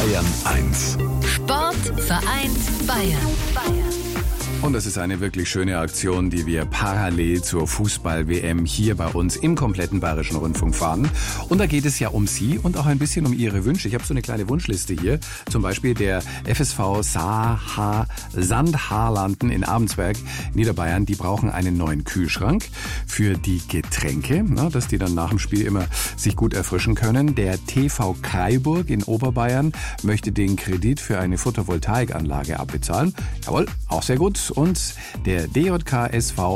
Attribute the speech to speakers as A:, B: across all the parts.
A: Bayern 1.
B: Sport vereint Bayern.
C: Und das ist eine wirklich schöne Aktion, die wir parallel zur Fußball-WM hier bei uns im kompletten Bayerischen Rundfunk fahren. Und da geht es ja um Sie und auch ein bisschen um Ihre Wünsche. Ich habe so eine kleine Wunschliste hier. Zum Beispiel der FSV Sandhaarlanden in Abensberg, Niederbayern. Die brauchen einen neuen Kühlschrank für die Getränke, dass die dann nach dem Spiel immer sich gut erfrischen können. Der TV Kreiburg in Oberbayern möchte den Kredit für eine Photovoltaikanlage abbezahlen. Jawohl, auch sehr gut. Und der DJK SV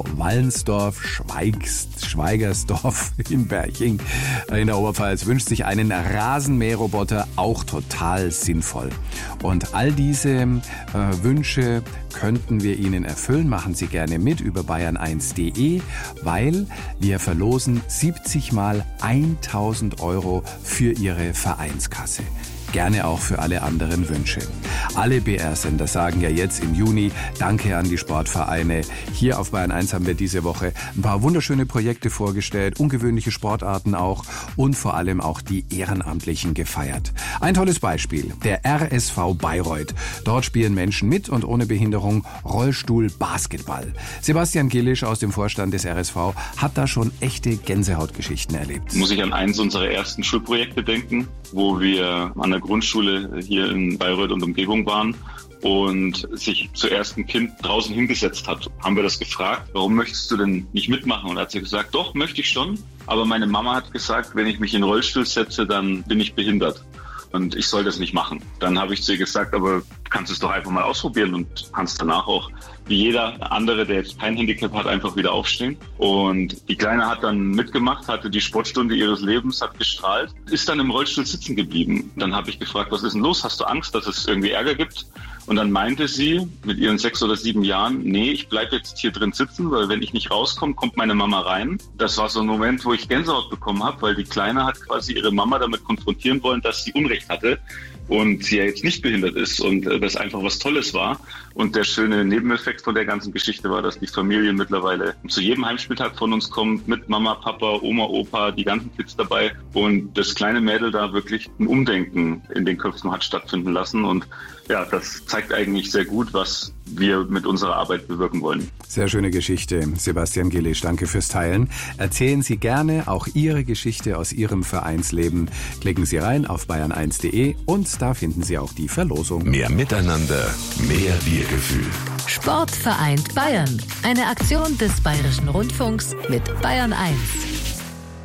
C: Wallensdorf-Schweigersdorf in Berching in der Oberpfalz wünscht sich einen Rasenmäherroboter, auch total sinnvoll. Und all diese Wünsche könnten wir Ihnen erfüllen. Machen Sie gerne mit über bayern1.de, weil wir verlosen 70 mal 1.000 € für Ihre Vereinskasse. Gerne auch für alle anderen Wünsche. Alle BR-Sender sagen ja jetzt im Juni Danke an die Sportvereine. Hier auf Bayern 1 haben wir diese Woche ein paar wunderschöne Projekte vorgestellt, ungewöhnliche Sportarten auch und vor allem auch die Ehrenamtlichen gefeiert. Ein tolles Beispiel, der RSV Bayreuth. Dort spielen Menschen mit und ohne Behinderung Rollstuhl-Basketball. Sebastian Gillisch aus dem Vorstand des RSV hat da schon echte Gänsehautgeschichten erlebt.
D: Muss ich an eins unserer ersten Schulprojekte denken, wo wir an der Grundschule hier in Bayreuth und Umgebung waren und sich zuerst ein Kind draußen hingesetzt hat. Haben wir das gefragt, warum möchtest du denn nicht mitmachen? Und da hat sie gesagt, doch, möchte ich schon. Aber meine Mama hat gesagt, wenn ich mich in den Rollstuhl setze, dann bin ich behindert. Und ich soll das nicht machen. Dann habe ich zu ihr gesagt, aber du kannst es doch einfach mal ausprobieren und kannst danach auch, wie jeder andere, der jetzt kein Handicap hat, einfach wieder aufstehen. Und die Kleine hat dann mitgemacht, hatte die Sportstunde ihres Lebens, hat gestrahlt, ist dann im Rollstuhl sitzen geblieben. Dann habe ich gefragt, was ist denn los? Hast du Angst, dass es irgendwie Ärger gibt? Und dann meinte sie mit ihren 6 oder 7 Jahren, nee, ich bleib jetzt hier drin sitzen, weil wenn ich nicht rauskomme, kommt meine Mama rein. Das war so ein Moment, wo ich Gänsehaut bekommen habe, weil die Kleine hat quasi ihre Mama damit konfrontieren wollen, dass sie Unrecht hatte und sie ja jetzt nicht behindert ist und das einfach was Tolles war. Und der schöne Nebeneffekt von der ganzen Geschichte war, dass die Familie mittlerweile zu jedem Heimspieltag von uns kommt, mit Mama, Papa, Oma, Opa, die ganzen Kids dabei. Und das kleine Mädel da wirklich ein Umdenken in den Köpfen hat stattfinden lassen. Und ja, das zeigt eigentlich sehr gut, was wir mit unserer Arbeit bewirken wollen.
C: Sehr schöne Geschichte, Sebastian Gillisch. Danke fürs Teilen. Erzählen Sie gerne auch Ihre Geschichte aus Ihrem Vereinsleben. Klicken Sie rein auf bayern1.de und da finden Sie auch die Verlosung.
A: Mehr Miteinander, mehr Wir-Gefühl.
B: Sport vereint Bayern. Eine Aktion des Bayerischen Rundfunks mit Bayern 1.